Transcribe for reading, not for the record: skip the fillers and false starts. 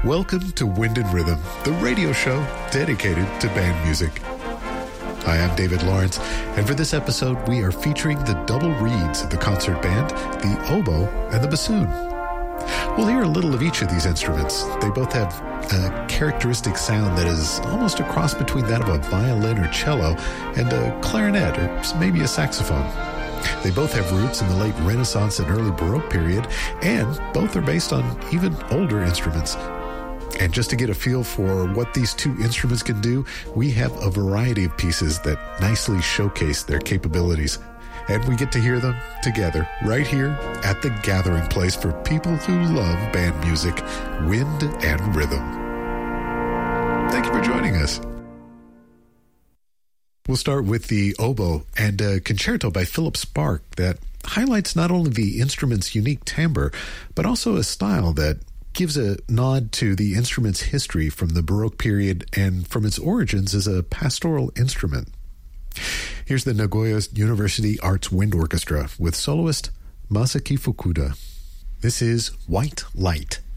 Welcome to Wind and Rhythm, the radio show dedicated to band music. Hi, I'm David Lawrence, and for this episode, we are featuring the double reeds of the concert band, the oboe and the bassoon. We'll hear a little of each of these instruments. They both have a characteristic sound that is almost a cross between that of a violin or cello and a clarinet or maybe a saxophone. They both have roots in the late Renaissance and early Baroque period, and both are based on even older instruments. And just to get a feel for what these two instruments can do, we have a variety of pieces that nicely showcase their capabilities. And we get to hear them together right here at the gathering place for people who love band music, Wind and Rhythm. Thank you for joining us. We'll start with the oboe and a concerto by Philip Sparke that highlights not only the instrument's unique timbre, but also a style that gives a nod to the instrument's history from the Baroque period and from its origins as a pastoral instrument. Here's the Nagoya University Arts Wind Orchestra with soloist Masaki Fukuda. This is White Light.